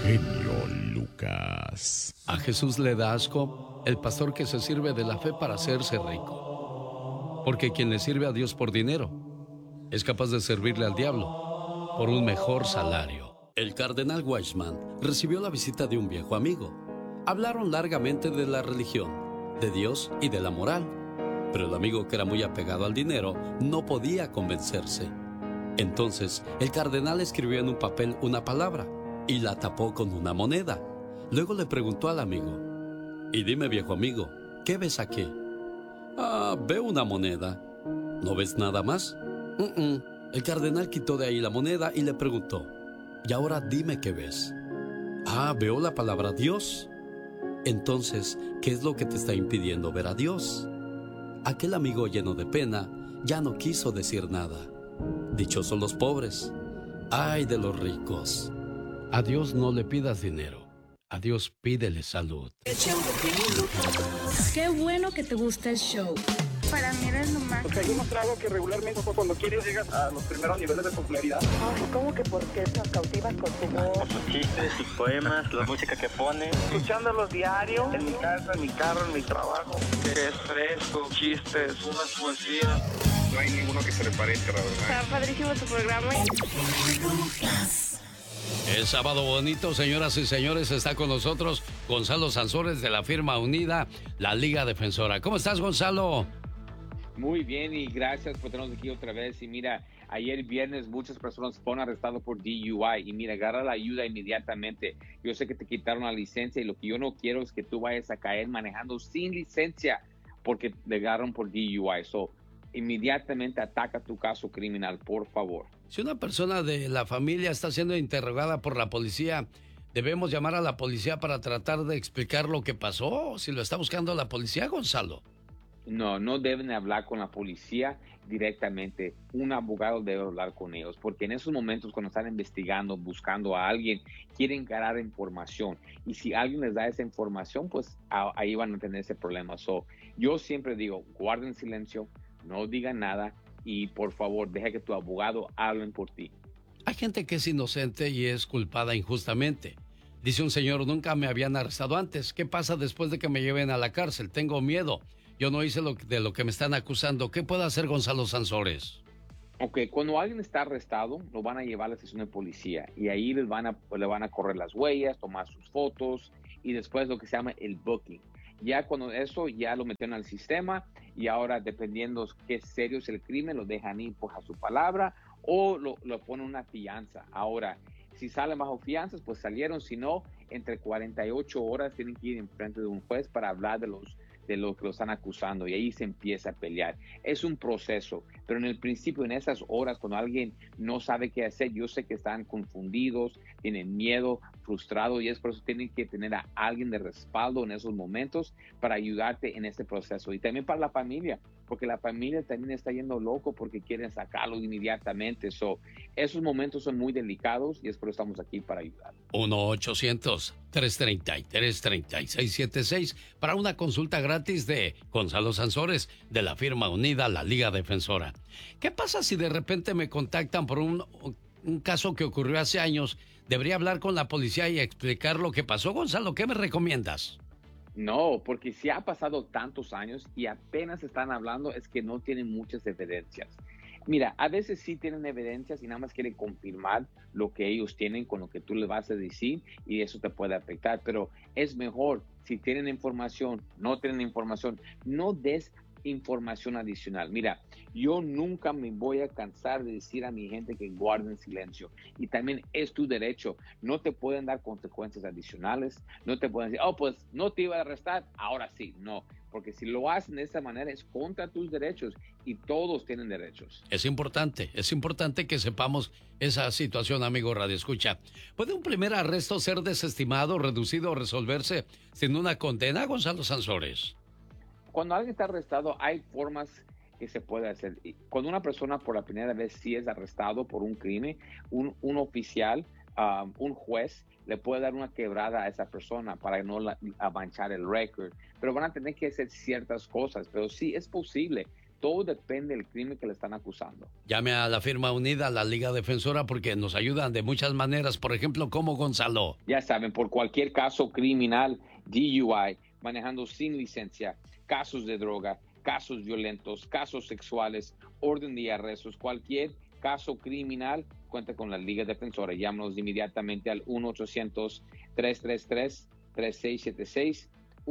genio Lucas. A Jesús le da asco el pastor que se sirve de la fe para hacerse rico. Porque quien le sirve a Dios por dinero es capaz de servirle al diablo por un mejor salario. El cardenal Weissman recibió la visita de un viejo amigo. Hablaron largamente de la religión, de Dios y de la moral. Pero el amigo, que era muy apegado al dinero, no podía convencerse. Entonces, el cardenal escribió en un papel una palabra y la tapó con una moneda. Luego le preguntó al amigo: y dime, viejo amigo, ¿qué ves aquí? Veo una moneda. ¿No ves nada más? El cardenal quitó de ahí la moneda y le preguntó: y ahora dime qué ves. Veo la palabra Dios. Entonces, ¿qué es lo que te está impidiendo ver a Dios? Aquel amigo, lleno de pena, ya no quiso decir nada. Dichosos los pobres. ¡Ay de los ricos! A Dios no le pidas dinero. A Dios pídele salud. Qué bueno que te gusta el show. Para mí eres lo más. O sea, yo no trago que regularmente cuando quieres llegas a los primeros niveles de popularidad. Ay, ¿cómo que por qué nos cautivas con tu voz? Sus chistes, sus poemas, la música que pone. Escuchándolos diario, en mi casa, en mi carro, en mi trabajo. Es fresco, chistes, unas poesías. No hay ninguno que se le parezca, la verdad. Está padrísimo tu programa. Es sábado bonito, señoras y señores. Está con nosotros Gonzalo Sansores, de la firma unida, la Liga Defensora. ¿Cómo estás, Gonzalo? Muy bien, y gracias por tenernos aquí otra vez. Y mira, ayer viernes muchas personas fueron arrestadas por DUI. Y mira, agarra la ayuda inmediatamente. Yo sé que te quitaron la licencia y lo que yo no quiero es que tú vayas a caer manejando sin licencia porque te agarran por DUI. So, inmediatamente ataca tu caso criminal, por favor. Si una persona de la familia está siendo interrogada por la policía, ¿debemos llamar a la policía para tratar de explicar lo que pasó? Si lo está buscando la policía, Gonzalo. No deben hablar con la policía directamente. Un abogado debe hablar con ellos, porque en esos momentos, cuando están investigando, buscando a alguien, quieren ganar información. Y si alguien les da esa información, pues ahí van a tener ese problema. So, yo siempre digo, guarden silencio, no digan nada y por favor, deja que tu abogado hable por ti. Hay gente que es inocente y es culpada injustamente. Dice un señor: nunca me habían arrestado antes. ¿Qué pasa después de que me lleven a la cárcel? Tengo miedo. Yo no hice de lo que me están acusando. ¿Qué puede hacer Gonzalo Sansores? Ok, cuando alguien está arrestado, lo van a llevar a la estación de policía y ahí le van a correr las huellas, tomar sus fotos y después lo que se llama el booking. Ya cuando eso ya lo metieron al sistema y ahora, dependiendo qué serio es el crimen, lo dejan ir pues a su palabra o lo ponen una fianza. Ahora, si salen bajo fianzas, pues salieron. Si no, entre 48 horas tienen que ir en frente de un juez para hablar de lo que lo están acusando y ahí se empieza a pelear. Es un proceso, pero en el principio, en esas horas, cuando alguien no sabe qué hacer, yo sé que están confundidos, tienen miedo, frustrados, y es por eso que tienen que tener a alguien de respaldo en esos momentos para ayudarte en este proceso. Y también para la familia, porque la familia también está yendo loco porque quieren sacarlo inmediatamente. Esos momentos son muy delicados y es por eso estamos aquí para ayudar. 1-800-333-3676 para una consulta gratis de Gonzalo Sansores, de la firma unida, la Liga Defensora. ¿Qué pasa si de repente me contactan por un caso que ocurrió hace años? ¿Debería hablar con la policía y explicar lo que pasó, Gonzalo? ¿Qué me recomiendas? No, porque si ha pasado tantos años y apenas están hablando, es que no tienen muchas evidencias. Mira, a veces sí tienen evidencias y nada más quieren confirmar lo que ellos tienen con lo que tú les vas a decir y eso te puede afectar. Pero es mejor, si tienen información, no tienen información, no des información adicional. Mira, yo nunca me voy a cansar de decir a mi gente que guarden silencio. Y también es tu derecho. No te pueden dar consecuencias adicionales. No te pueden decir, pues no te iba a arrestar, ahora sí. No, porque si lo hacen de esa manera es contra tus derechos y todos tienen derechos. Es importante que sepamos esa situación, amigo Radio Escucha. ¿Puede un primer arresto ser desestimado, reducido o resolverse sin una condena, Gonzalo Sansores? Cuando alguien está arrestado, hay formas que se puede hacer. Cuando una persona por la primera vez sí es arrestado por un crimen, un oficial, un juez, le puede dar una quebrada a esa persona para no manchar el récord. Pero van a tener que hacer ciertas cosas. Pero sí es posible Todo depende del crimen que le están acusando. Llame a la firma unida, a la Liga Defensora, porque nos ayudan de muchas maneras. Por ejemplo, como Gonzalo. Ya saben, por cualquier caso criminal, DUI, manejando sin licencia, casos de droga, casos violentos, casos sexuales, orden de arrestos, cualquier caso criminal, cuenta con la Liga Defensora. Llámanos inmediatamente al 1-800-333-3676,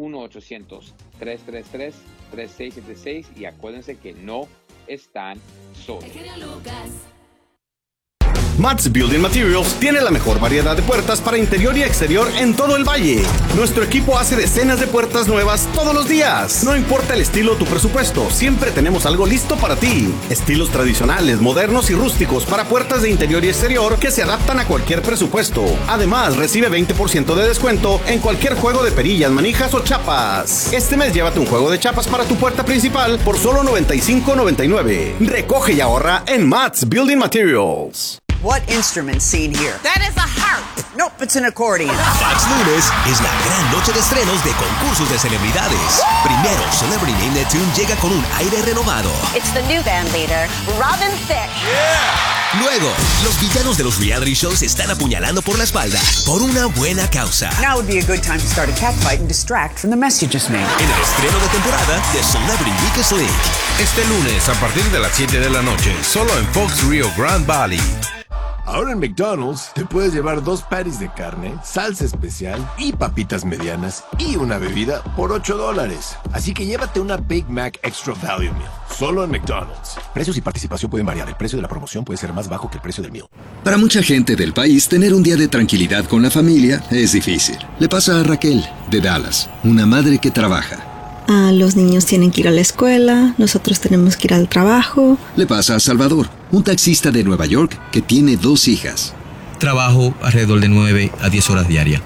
1-800-333-3676 y acuérdense que no están solos. Matt's Building Materials tiene la mejor variedad de puertas para interior y exterior en todo el valle. Nuestro equipo hace decenas de puertas nuevas todos los días. No importa el estilo o tu presupuesto, siempre tenemos algo listo para ti. Estilos tradicionales, modernos y rústicos para puertas de interior y exterior que se adaptan a cualquier presupuesto. Además, recibe 20% de descuento en cualquier juego de perillas, manijas o chapas. Este mes llévate un juego de chapas para tu puerta principal por solo $95.99. Recoge y ahorra en Matt's Building Materials. What instrument's seen here? That is a harp. Nope, it's an accordion. Fox Lunes es la gran noche de estrenos de concursos de celebridades. Primero, Celebrity Name That Tune llega con un aire renovado. It's the new band leader, Robin Thicke. Yeah. Luego, los villanos de los reality shows se están apuñalando por la espalda por una buena causa. Now would be a good time to start a catfight and distract from the mess you just made. En el estreno de temporada de Celebrity Weakest Link. Este lunes a partir de las 7 de la noche, solo en Fox Rio Grande Valley. Ahora en McDonald's te puedes llevar 2 patties de carne, salsa especial y papitas medianas y una bebida por $8. Así que llévate una Big Mac Extra Value Meal, solo en McDonald's. Precios y participación pueden variar. El precio de la promoción puede ser más bajo que el precio del meal. Para mucha gente del país, tener un día de tranquilidad con la familia es difícil. Le pasa a Raquel, de Dallas, una madre que trabaja. Los niños tienen que ir a la escuela, nosotros tenemos que ir al trabajo. Le pasa a Salvador, un taxista de Nueva York que tiene 2 hijas. Trabajo alrededor de 9 a 10 horas diarias.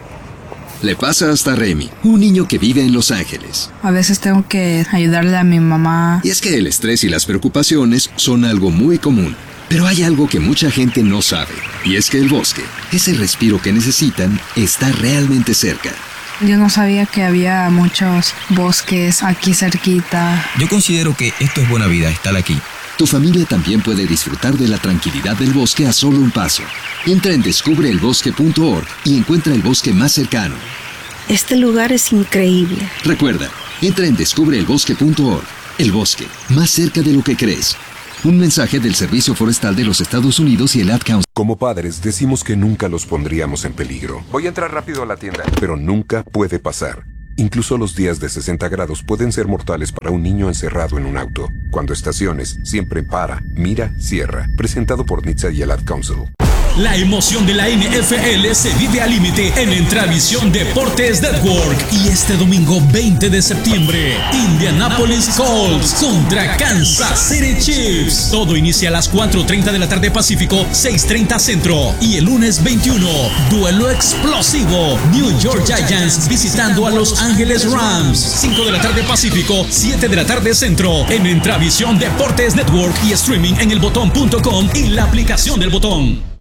Le pasa hasta a Remy, un niño que vive en Los Ángeles. A veces tengo que ayudarle a mi mamá. Y es que el estrés y las preocupaciones son algo muy común. Pero hay algo que mucha gente no sabe, y es que el bosque, ese respiro que necesitan, está realmente cerca. Yo no sabía que había muchos bosques aquí cerquita. Yo considero que esto es buena vida, estar aquí. Tu familia también puede disfrutar de la tranquilidad del bosque a solo un paso. Entra en descubreelbosque.org y encuentra el bosque más cercano. Este lugar es increíble. Recuerda, entra en descubreelbosque.org. El bosque, más cerca de lo que crees. Un mensaje del Servicio Forestal de los Estados Unidos y el Ad Council. Como padres decimos que nunca los pondríamos en peligro. Voy a entrar rápido a la tienda. Pero nunca puede pasar. Incluso los días de 60 grados pueden ser mortales para un niño encerrado en un auto. Cuando estaciones, siempre para, mira, cierra. Presentado por NHTSA y el Ad Council. La emoción de la NFL se vive al límite en Entravisión Deportes Network. Y este domingo 20 de septiembre, Indianapolis Colts contra Kansas City Chiefs. Todo inicia a las 4:30 de la tarde Pacífico, 6:30 Centro. Y el lunes 21, duelo explosivo. New York Giants visitando a Los Ángeles Rams. 5 de la tarde Pacífico, 7 de la tarde Centro. En Entravisión Deportes Network y streaming en elbotón.com y la aplicación del Botón.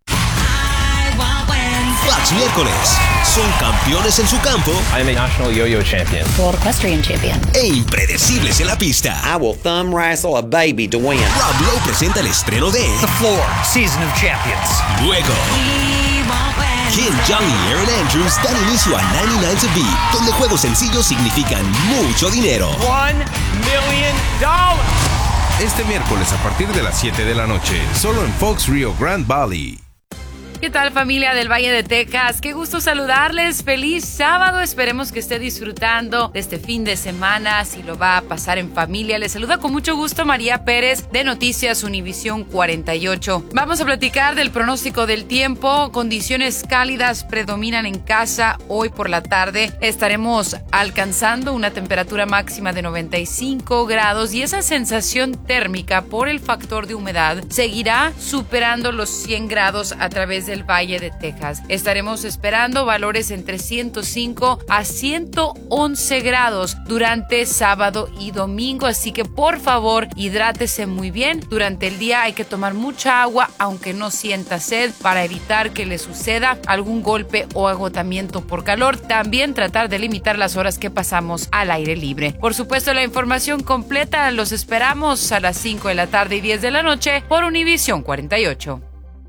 Flax Miércoles. Son campeones en su campo. I am a national yo-yo champion. World Equestrian champion. E impredecibles en la pista. I will thumb wrestle a baby to win. Rob Lowe presenta el estreno de The Floor, Season of Champions. Luego, Kim Jong y Aaron Andrews dan inicio a 99 to Beat, donde juegos sencillos significan mucho dinero. $1 million. Este miércoles a partir de las 7 de la noche, solo en Fox Rio Grande Valley. ¿Qué tal, familia del Valle de Texas? Qué gusto saludarles. Feliz sábado. Esperemos que esté disfrutando de este fin de semana. Si lo va a pasar en familia, les saluda con mucho gusto María Pérez de Noticias Univisión 48. Vamos a platicar del pronóstico del tiempo. Condiciones cálidas predominan en casa. Hoy por la tarde estaremos alcanzando una temperatura máxima de 95 grados y esa sensación térmica por el factor de humedad seguirá superando los 100 grados a través del Valle de Texas. Estaremos esperando valores entre 105 a 111 grados durante sábado y domingo, así que por favor hidrátese muy bien. Durante el día hay que tomar mucha agua aunque no sienta sed para evitar que le suceda algún golpe o agotamiento por calor. También tratar de limitar las horas que pasamos al aire libre. Por supuesto, la información completa los esperamos a las 5 de la tarde y 10 de la noche por Univisión 48.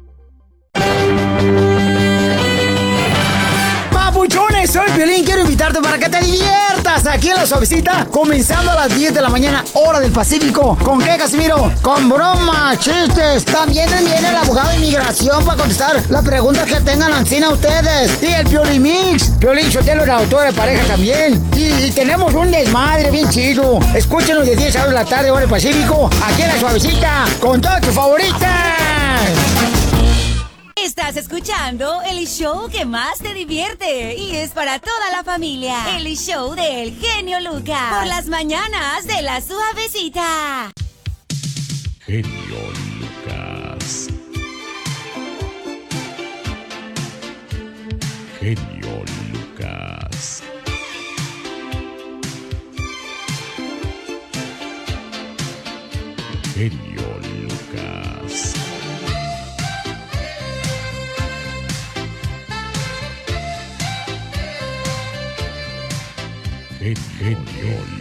Papuchones, soy Piolín, quiero invitarte para que te diviertas aquí en La Suavecita, comenzando a las 10 de la mañana, hora del Pacífico. ¿Con qué, Casimiro? Con bromas, chistes. También viene el abogado de inmigración para contestar las preguntas que tengan ancina ustedes. Y el Piolín Mix. Piolín Sotelo, el autor de pareja también. Y tenemos un desmadre bien chido. Escúchenos de 10 a 2 de la tarde, hora del Pacífico, aquí en La Suavecita, con todas tus favoritas. Estás escuchando el show que más te divierte y es para toda la familia. El show del genio Lucas. Por las mañanas de La Suavecita. Genio Lucas. Genio Lucas. Genio Lucas. Genio